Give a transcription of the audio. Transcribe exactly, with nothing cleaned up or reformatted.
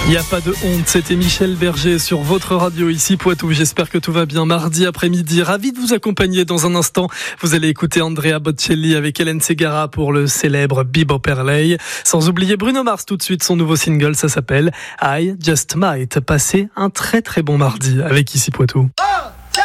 Il n'y a pas de honte, c'était Michel Berger sur votre radio ici Poitou. J'espère que tout va bien mardi après-midi. Ravi de vous accompagner dans un instant. Vous allez écouter Andrea Bocelli avec Hélène Ségara pour le célèbre Bebop Erley. Sans oublier Bruno Mars tout de suite, son nouveau single, ça s'appelle I Just Might. Passez un très très bon mardi avec ici Poitou.